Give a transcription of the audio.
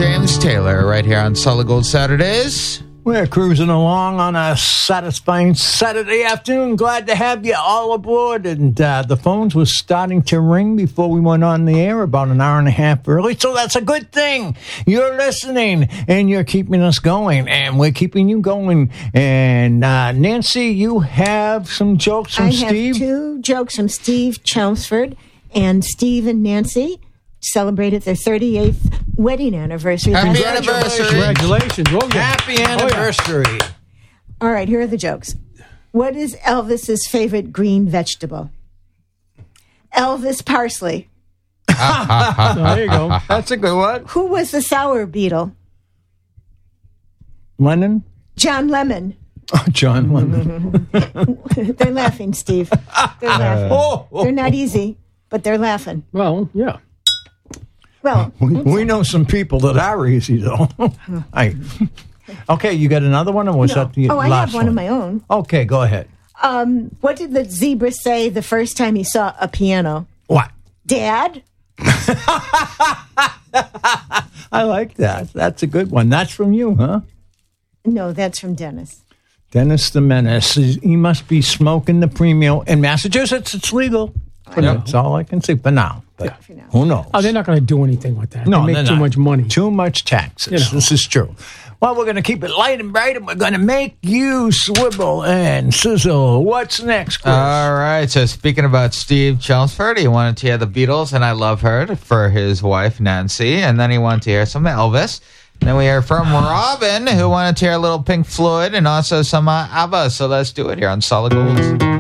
James Taylor right here on Solid Gold Saturdays. We're cruising along on a satisfying Saturday afternoon. Glad to have you all aboard. And the phones were starting to ring before we went on the air, about an hour and a half early. So that's a good thing. You're listening and you're keeping us going. And we're keeping you going. And Nancy, you have some jokes from Steve? I have 2 jokes from Steve Chelmsford. And Steve and Nancy celebrated their 38th wedding anniversary. Happy anniversary. Congratulations. Oh, yeah. Happy anniversary. All right, here are the jokes. What is Elvis's favorite green vegetable? Elvis parsley. Oh, there you go. That's a good one. Who was the sour beetle? Lennon? John Lemon. Oh, John Lennon. They're laughing, Steve. They're laughing. They're not easy, but they're laughing. Well, yeah. Well, We know some people that are easy, though. Okay, you got another one, or was that the I last have one of my own. Okay, go ahead. What did the zebra say the first time he saw a piano? What? Dad? I like that. That's a good one. That's from you, huh? No, that's from Dennis. Dennis the Menace. He must be smoking the premium. In Massachusetts, it's legal. That's all I can say for now. But who knows? Oh, they're not going to do anything with that. No, they make too much money. Too much taxes. This is true. Well, we're going to keep it light and bright, and we're going to make you swivel and sizzle. What's next, Chris? All right. So speaking about Steve Chelmsford, he wanted to hear the Beatles, and I Love Her for his wife, Nancy. And then he wanted to hear some Elvis. And then we heard from Robin, who wanted to hear a little Pink Floyd and also some ABBA. So let's do it here on Solid Gold.